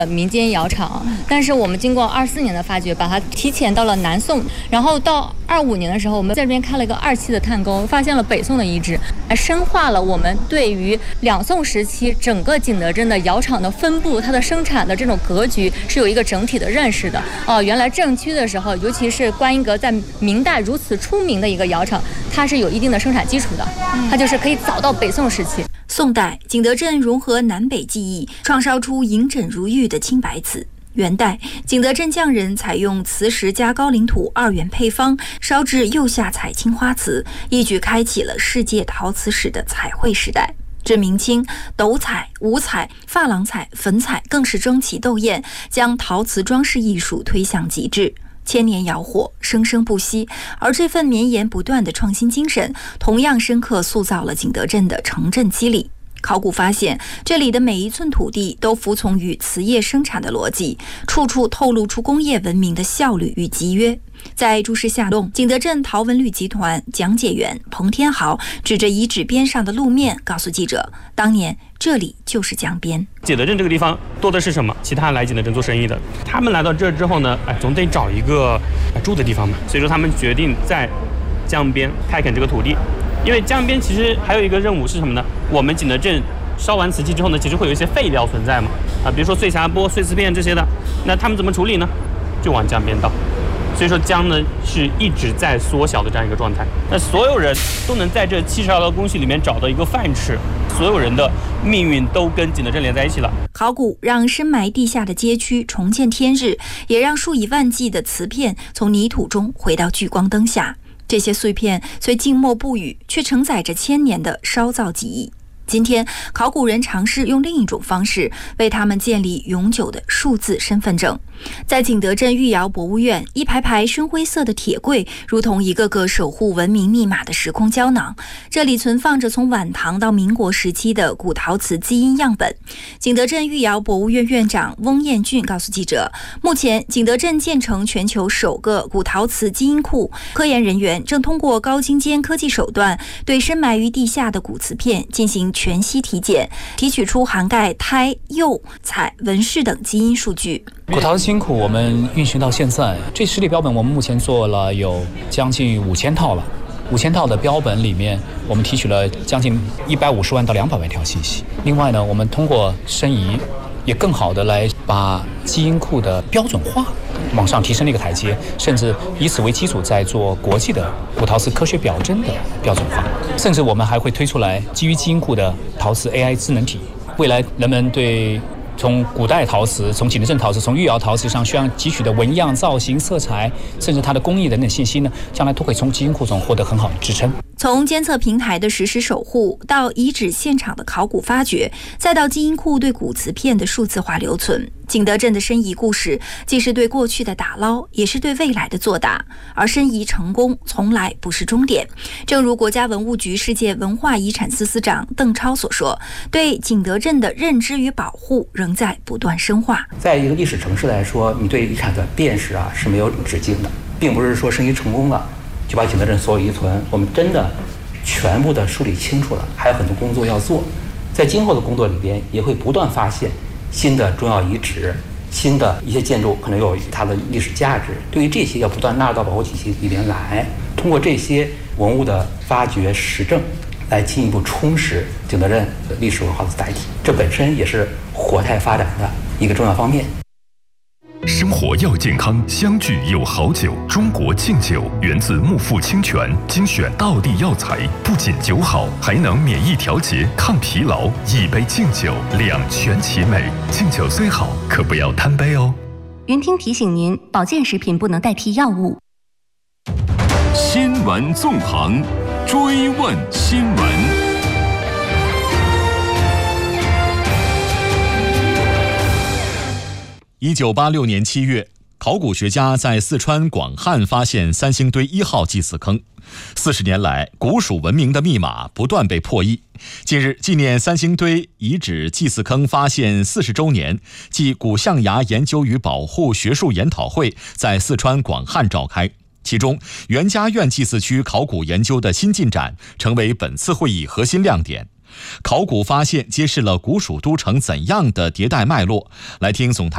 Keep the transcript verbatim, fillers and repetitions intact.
民间窑厂，但是我们经过二四年的发掘，把它提前到了南宋，然后到二五年的时候，我们在这边开了一个二期的探沟，发现了北宋的遗址，还深化了我们对于两宋时期整个景德镇的窑厂的分布、它的生产的这种格局是有一个整体的认识的。哦、呃，原来镇区的时候，尤其是观音阁在明代如此出名的一个窑厂，它是有一定的生产基础的，它就是可以早到北宋时期。 宋代，景德镇融合南北技艺，创烧出银枕如玉的青白瓷。元代，景德镇匠人采用瓷石加高岭土二元配方，烧制釉下彩青花瓷，一举开启了世界陶瓷史的彩绘时代。至明清，斗彩、五彩、珐琅彩、粉彩更是争奇斗艳，将陶瓷装饰艺术推向极致。千年窑火生生不息，而这份绵延不断的创新精神，同样深刻塑造了景德镇的城镇肌理。考古发现，这里的每一寸土地都服从于瓷业生产的逻辑，处处透露出工业文明的效率与集约。在诸事下洞，景德镇陶文旅集团讲解员彭天豪指着遗址边上的路面，告诉记者，当年这里就是江边。 景德镇这个地方多的是什么？其他来景德镇做生意的，他们来到这之后呢，哎，总得找一个住的地方嘛，所以说他们决定在江边开垦这个土地。因为江边其实还有一个任务是什么呢？我们景德镇烧完瓷器之后呢，其实会有一些废料存在嘛，啊，比如说碎匣钵、碎瓷片这些的，那他们怎么处理呢？就往江边倒。所以说江呢是一直在缩小的这样一个状态。那所有人都能在这七十二道工序里面找到一个饭吃，所有人的命运都跟景德镇连在一起了。 考古让深埋地下的街区重见天日，也让数以万计的瓷片从泥土中回到聚光灯下。这些碎片虽静默不语，却承载着千年的烧造技艺。今天，考古人尝试用另一种方式为他们建立永久的数字身份证。在景德镇御窑博物院，一排排深灰色的铁柜如同一个个守护文明密码的时空胶囊，这里存放着从晚唐到民国时期的古陶瓷基因样本。景德镇御窑博物院院长翁彦俊告诉记者，目前景德镇建成全球首个古陶瓷基因库，科研人员正通过高精尖科技手段，对深埋于地下的古瓷片进行全息体检，提取出涵盖胎、釉、彩、纹饰等基因数据。 古陶基因库我们运行到现在，这实体标本我们目前做了有将近五千套了。五千套的标本里面，我们提取了将近一百五十万到两百万条信息。另外呢，我们通过申遗，也更好的来把基因库的标准化往上提升了一个台阶，甚至以此为基础，在做国际的古陶瓷科学表征的标准化。甚至我们还会推出来基于基因库的陶瓷 A I 智能体。未来人们对从古代陶瓷、从景德镇陶瓷、从御窑陶瓷上需要汲取的纹样、造型、色彩，甚至它的工艺等等信息呢，将来都可以从基因库中获得很好的支撑。 从监测平台的实时守护，到遗址现场的考古发掘，再到基因库对古瓷片的数字化留存，景德镇的申遗故事既是对过去的打捞，也是对未来的作答。而申遗成功从来不是终点。正如国家文物局世界文化遗产司司长邓超所说，对景德镇的认知与保护仍在不断深化。 在一个历史城市来说，你对遗产的辨识啊是没有止境的，并不是说申遗成功了就把景德镇所有遗存我们真的全部的梳理清楚了，还有很多工作要做。在今后的工作里边，也会不断发现新的重要遗址、新的一些建筑可能有它的历史价值。对于这些，要不断纳入到保护体系里边来，通过这些文物的发掘实证，来进一步充实景德镇的历史文化的载体。这本身也是活态发展的一个重要方面。 生活要健康，相聚有好酒。中国敬酒源自木富清泉，精选道地药材，不仅酒好，还能免疫调节、抗疲劳。一杯敬酒，两全其美。敬酒虽好，可不要贪杯哦。 云听提醒您，保健食品不能代替药物。 新闻纵横，追问新闻。 一九八六年七月，考古学家在四川广汉发现三星堆一号祭祀坑。四十年来，古蜀文明的密码不断被破译。近日，纪念三星堆遗址祭祀坑发现四十周年暨古象牙研究与保护学术研讨会在四川广汉召开。其中，袁家院祭祀区考古研究的新进展成为本次会议核心亮点。考古发现揭示了古蜀都城怎样的迭代脉络。来听总台